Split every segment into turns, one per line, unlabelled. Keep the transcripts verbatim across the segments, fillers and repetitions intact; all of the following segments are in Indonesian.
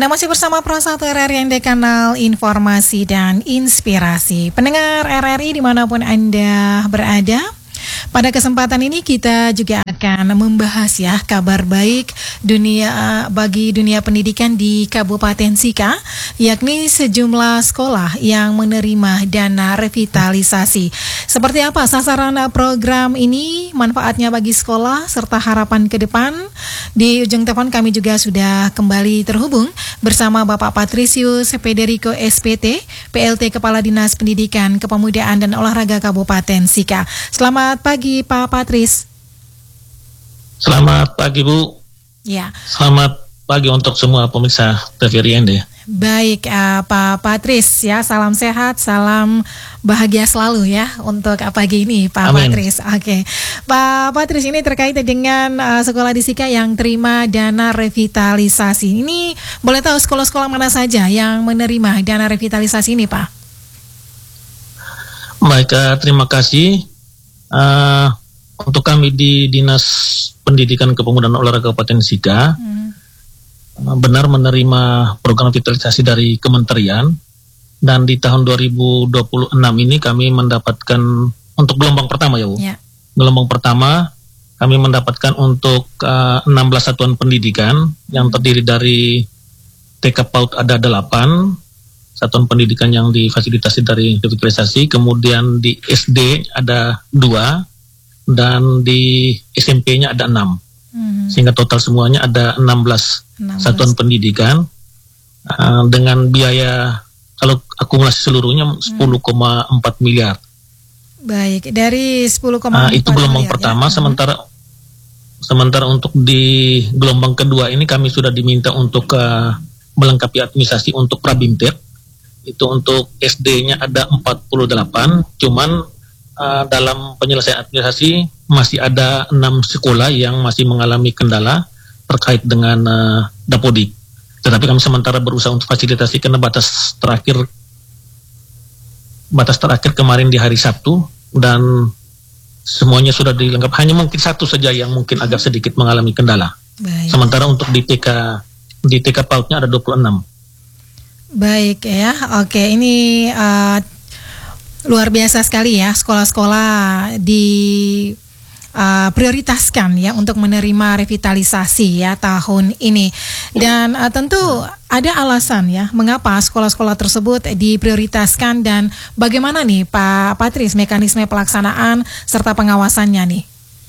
Anda masih bersama Pro satu R R I Anda, kanal informasi dan inspirasi. Pendengar R R I dimanapun Anda berada, pada kesempatan ini kita juga akan membahas ya kabar baik dunia bagi dunia pendidikan di Kabupaten Sika, yakni sejumlah sekolah yang menerima dana revitalisasi. Seperti apa sasaran program ini, manfaatnya bagi sekolah, serta harapan ke depan? Di ujung telepon kami juga sudah kembali terhubung bersama Bapak Patrisius Federico S P T, P L T Kepala Dinas Pendidikan, Kepemudaan dan Olahraga Kabupaten Sika. Selamat pagi Pak Patris.
Selamat pagi Bu.
Ya.
Selamat pagi untuk semua pemirsa T V R I Anda.
Baik uh, Pak Patris ya, salam sehat, salam bahagia selalu ya untuk pagi ini Pak
Amin.
Patris. Oke, Pak Patris, ini terkait dengan uh, sekolah di Sika yang terima dana revitalisasi. Ini boleh tahu sekolah-sekolah mana saja yang menerima dana revitalisasi ini Pak?
Baik, uh, terima kasih. Uh, untuk kami di Dinas Pendidikan, Kepemudaan dan Olahraga Kabupaten Sika, hmm. benar menerima program revitalisasi dari Kementerian, dan di tahun dua ribu dua puluh enam ini kami mendapatkan untuk gelombang pertama ya Bu. Yeah. Gelombang pertama kami mendapatkan untuk uh, enam belas satuan pendidikan yang terdiri dari T K PAUD ada delapan satuan pendidikan yang difasilitasi dari revitalisasi, kemudian di S D ada dua, dan di S M P-nya ada enam. Hmm. Sehingga total semuanya ada enam belas satuan pendidikan uh, dengan biaya kalau akumulasi seluruhnya sepuluh koma empat miliar.
Baik, dari sepuluh koma empat
uh, itu gelombang
miliar,
pertama. Ya? Sementara sementara untuk di gelombang kedua ini kami sudah diminta untuk uh, melengkapi administrasi untuk Prabimtet. Itu untuk S D-nya ada empat puluh delapan, cuman uh, dalam penyelesaian administrasi masih ada enam sekolah yang masih mengalami kendala terkait dengan uh, Dapodik. Tetapi kami sementara berusaha untuk fasilitasi karena batas terakhir batas terakhir kemarin di hari Sabtu, dan semuanya sudah dilengkapi. Hanya mungkin satu saja yang mungkin agak sedikit mengalami kendala. Baik. Sementara untuk di T K di T K PAUD-nya ada dua puluh enam.
Baik ya, oke, ini uh, luar biasa sekali ya, sekolah-sekolah di uh, prioritaskan ya untuk menerima revitalisasi ya tahun ini. Dan uh, tentu ada alasan ya mengapa sekolah-sekolah tersebut diprioritaskan, dan bagaimana nih Pak Patris mekanisme pelaksanaan serta pengawasannya nih?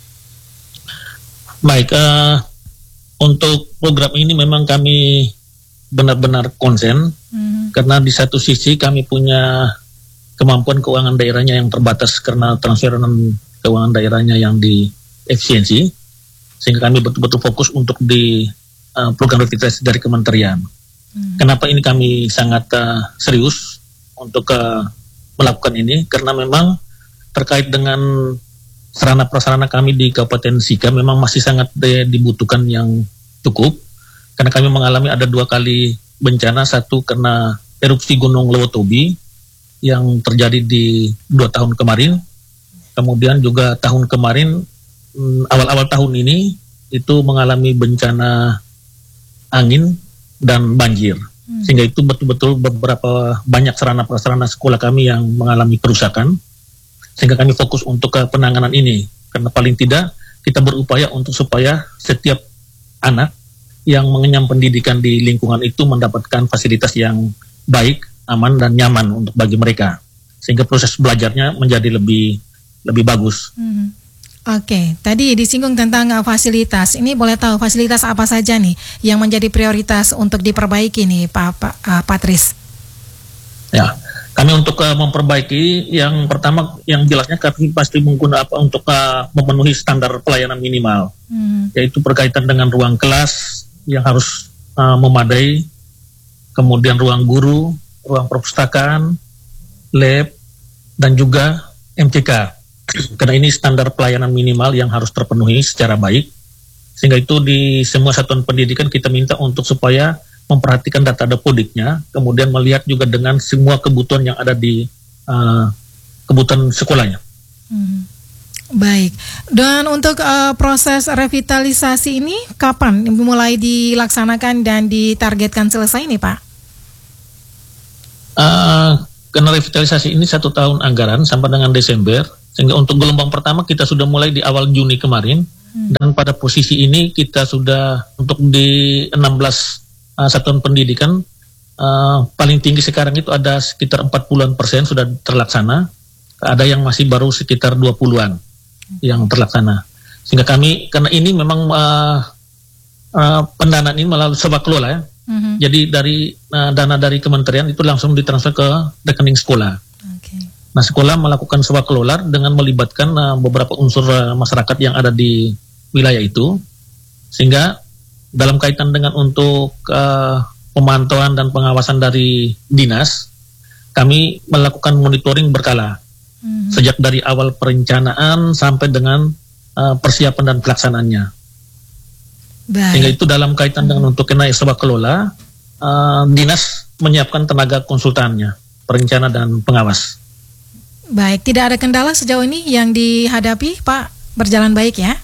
Baik, uh, untuk program ini memang kami benar-benar konsen, hmm. karena di satu sisi kami punya kemampuan keuangan daerahnya yang terbatas karena transferan keuangan daerahnya yang di efisiensi, sehingga kami betul-betul fokus untuk di uh, program revitalisasi dari kementerian. Hmm. Kenapa ini kami sangat uh, serius untuk uh, melakukan ini? Karena memang terkait dengan sarana prasarana kami di Kabupaten Sika memang masih sangat dibutuhkan yang cukup. Karena kami mengalami ada dua kali bencana, satu karena erupsi Gunung Lewotobi yang terjadi di dua tahun kemarin, kemudian juga tahun kemarin awal-awal tahun ini itu mengalami bencana angin dan banjir, hmm. sehingga itu betul-betul beberapa banyak sarana prasarana sekolah kami yang mengalami kerusakan, sehingga kami fokus untuk ke penanganan ini, karena paling tidak kita berupaya untuk supaya setiap anak yang mengenyam pendidikan di lingkungan itu mendapatkan fasilitas yang baik, aman, dan nyaman untuk bagi mereka, sehingga proses belajarnya menjadi lebih lebih bagus. Hmm.
Oke, okay. Tadi disinggung tentang uh, fasilitas. Ini boleh tahu fasilitas apa saja nih yang menjadi prioritas untuk diperbaiki nih Pak Pak uh, Patris?
Ya, kami untuk uh, memperbaiki yang pertama, yang jelasnya kami pasti menggunakan apa untuk uh, memenuhi standar pelayanan minimal, hmm. yaitu berkaitan dengan ruang kelas yang harus uh, memadai, kemudian ruang guru, ruang perpustakaan, lab, dan juga M C K. Karena ini standar pelayanan minimal yang harus terpenuhi secara baik, sehingga itu di semua satuan pendidikan kita minta untuk supaya memperhatikan data Dapodiknya, kemudian melihat juga dengan semua kebutuhan yang ada di uh, kebutuhan sekolahnya. Hmm.
Baik, dan untuk uh, proses revitalisasi ini kapan mulai dilaksanakan dan ditargetkan selesai nih Pak?
Uh, karena revitalisasi ini satu tahun anggaran sampai dengan Desember, sehingga untuk gelombang pertama kita sudah mulai di awal Juni kemarin, hmm. dan pada posisi ini kita sudah untuk di enam belas uh, satuan pendidikan, uh, paling tinggi sekarang itu ada sekitar empat puluhan persen sudah terlaksana, ada yang masih baru sekitar dua puluhan yang terlaksana. Sehingga kami, karena ini memang uh, uh, pendanaan ini melalui sebab kelola ya. Mm-hmm. Jadi dari uh, dana dari kementerian itu langsung ditransfer ke rekening sekolah. Okay. Nah, sekolah melakukan sebab kelola dengan melibatkan uh, beberapa unsur uh, masyarakat yang ada di wilayah itu. Sehingga dalam kaitan dengan untuk uh, pemantauan dan pengawasan dari dinas, kami melakukan monitoring berkala. Hmm. Sejak dari awal perencanaan sampai dengan uh, persiapan dan pelaksanaannya. Baik. Sehingga itu dalam kaitan hmm. dengan untuk kena sebab kelola, uh, dinas menyiapkan tenaga konsultannya, perencana dan pengawas.
Baik, tidak ada kendala sejauh ini yang dihadapi, Pak, berjalan baik ya?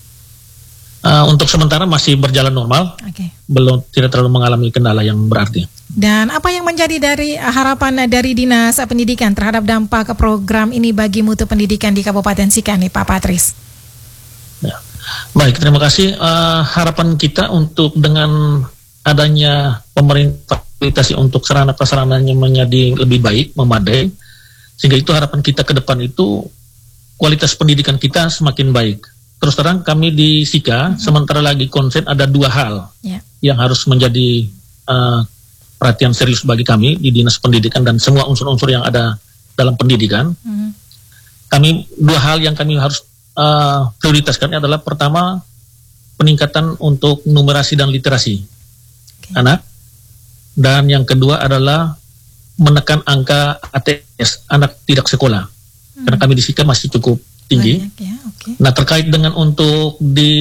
Uh, untuk sementara masih berjalan normal, okay. belum tidak terlalu mengalami kendala yang berarti.
Dan apa yang menjadi dari harapan dari Dinas Pendidikan terhadap dampak program ini bagi mutu pendidikan di Kabupaten Sika nih Pak Patris?
Ya. Baik, terima kasih. Uh, harapan kita untuk dengan adanya pemerintah fasilitasi untuk sarana-prasarananya menjadi lebih baik, memadai, sehingga itu harapan kita ke depan itu kualitas pendidikan kita semakin baik. Terus terang kami di Sika, mm-hmm. sementara lagi konsen ada dua hal yeah. yang harus menjadi uh, perhatian serius bagi kami di Dinas Pendidikan dan semua unsur-unsur yang ada dalam pendidikan. Mm-hmm. Kami, dua hal yang kami harus uh, prioritaskan adalah pertama, peningkatan untuk numerasi dan literasi okay. anak. Dan yang kedua adalah menekan angka A T S, anak tidak sekolah. Mm-hmm. Karena kami di Sika masih cukup tinggi. Banyak, ya? Okay. Nah, terkait dengan untuk di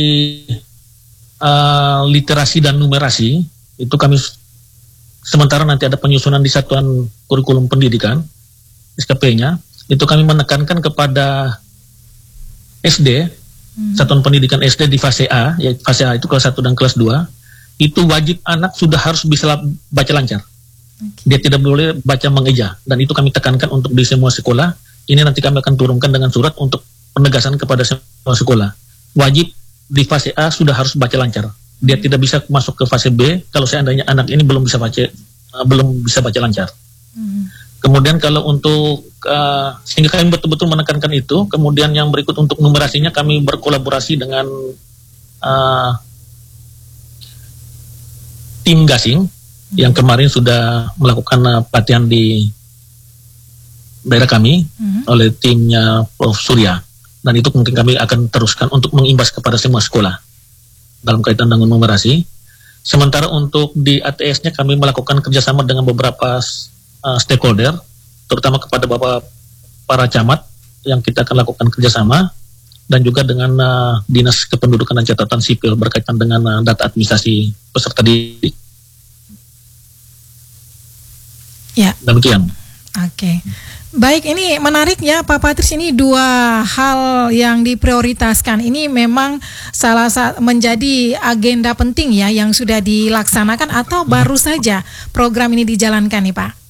uh, literasi dan numerasi, itu kami sementara nanti ada penyusunan di Satuan Kurikulum Pendidikan, S K P-nya, itu kami menekankan kepada S D, hmm. Satuan Pendidikan S D di fase A, ya fase A itu kelas satu dan kelas dua, itu wajib anak sudah harus bisa baca lancar. Okay. Dia tidak boleh baca mengeja, dan itu kami tekankan untuk di semua sekolah. Ini nanti kami akan turunkan dengan surat untuk penegasan kepada semua sekolah. Wajib di fase A sudah harus baca lancar. Dia hmm. tidak bisa masuk ke fase B kalau seandainya anak ini belum bisa baca uh, belum bisa baca lancar. Hmm. Kemudian kalau untuk uh, sehingga kami betul-betul menekankan itu. Kemudian yang berikut untuk numerasinya kami berkolaborasi dengan uh, tim gasing hmm. yang kemarin sudah melakukan uh, pelatihan di daerah kami hmm. oleh timnya Prof Surya. Dan itu mungkin kami akan teruskan untuk mengimbas kepada semua sekolah dalam kaitan dengan numerasi. Sementara untuk di A T S-nya kami melakukan kerjasama dengan beberapa uh, stakeholder, terutama kepada bapak para camat yang kita akan lakukan kerjasama, dan juga dengan uh, Dinas Kependudukan dan Catatan Sipil berkaitan dengan uh, data administrasi peserta didik.
Ya.
Demikian.
Oke. Okay. Baik, ini menariknya Pak Patris, ini dua hal yang diprioritaskan. Ini memang salah satu menjadi agenda penting ya yang sudah dilaksanakan atau baru saja program ini dijalankan nih Pak?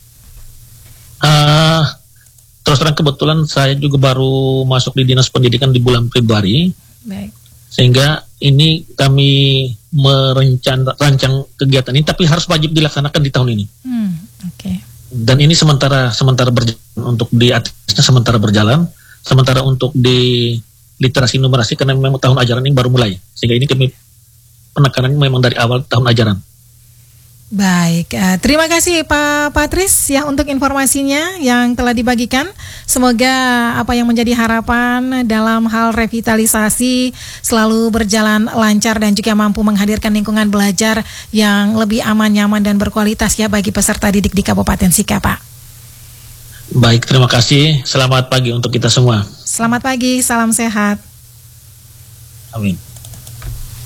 Uh, terus terang kebetulan saya juga baru masuk di Dinas Pendidikan di bulan Februari. Baik. Sehingga ini kami merancang kegiatan ini, tapi harus wajib dilaksanakan di tahun ini. Hmm, oke. Okay. Dan ini sementara sementara berjalan untuk di atasnya sementara berjalan, sementara untuk di literasi numerasi karena memang tahun ajaran ini baru mulai, sehingga ini kami penekanannya memang dari awal tahun ajaran.
Baik, uh, terima kasih Pak Patris ya untuk informasinya yang telah dibagikan. Semoga apa yang menjadi harapan dalam hal revitalisasi selalu berjalan lancar dan juga mampu menghadirkan lingkungan belajar yang lebih aman, nyaman dan berkualitas ya bagi peserta didik di Kabupaten Sika, Pak.
Baik, terima kasih. Selamat pagi untuk kita semua.
Selamat pagi, salam sehat.
Amin.